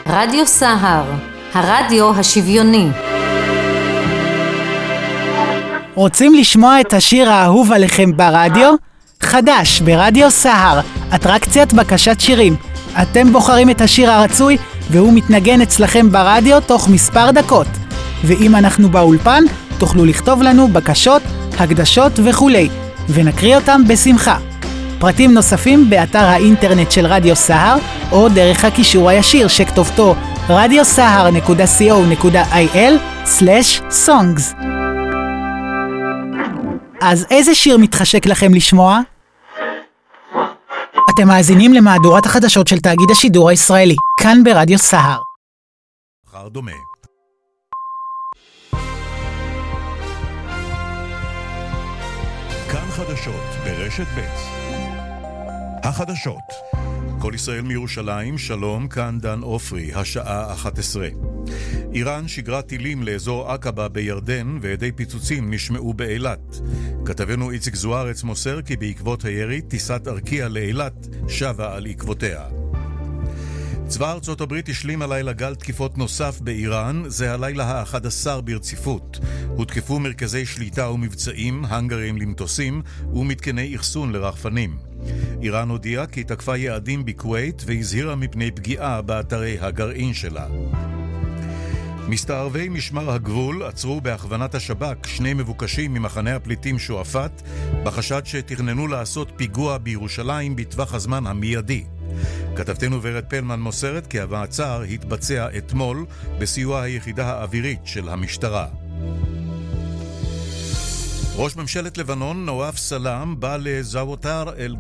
רדיו סהר, הרדיו השוויוני. רוצים לשמוע את השיר האהוב עליכם ברדיו? חדש ברדיו סהר, אטרקציית בקשת שירים. אתם בוחרים את השיר הרצוי והוא מתנגן אצלכם ברדיו תוך מספר דקות. ואם אנחנו באולפן, תוכלו לכתוב לנו בקשות, הקדשות וכולי, ונקריא אותם בשמחה. פרטים נוספים באתר האינטרנט של רדיו סהר, או דרך הקישור הישיר שכתובתו radiosahar.co.il/songs. אז איזה שיר מתחשק לכם לשמוע? אתם מאזינים למהדורת החדשות של תאגיד השידור הישראלי, כאן ברדיו סהר. מחר דומה. כאן חדשות ברשת ב'. החדשות. כל ישראל מירושלים, שלום, כאן דן אופרי, השעה 11. איראן שגרה טילים לאזור עקבה בירדן וידי פיצוצים נשמעו באילת. כתבנו איציק זוארץ מוסר כי בעקבות הירי טיסת ארקיע לאילת שבה על עקבותיה. צבא ארצות הברית השלים הלילה גל תקיפות נוסף באיראן, זה הלילה ה-11 ברציפות. הותקפו מרכזי שליטה ומבצעים, הנגרים למטוסים ומתקני אחסון לרחפנים. איראן הודיעה כי תקפה יעדים בכווית והזהירה מפני פגיעה באתרי הגרעין שלה. מסתערבי משמר הגבול עצרו בהכוונת השב"כ שני מבוקשים ממחנה הפליטים שועפאט בחשד שתכננו לעשות פיגוע בירושלים בטווח הזמן המיידי. כתבתנו ורד פלמן מוסרת כי המעצר התבצע אתמול בסיוע היחידה האווירית של המשטרה. ראש ממשלת לבנון נואף סלאם בא לזאווטר אל